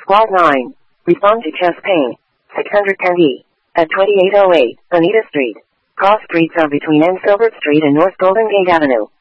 Ward 9. Respond to chest pain. 610E. At 2808 Bonita Street. Cross streets are between N. Silbert Street and North Golden Gate Avenue.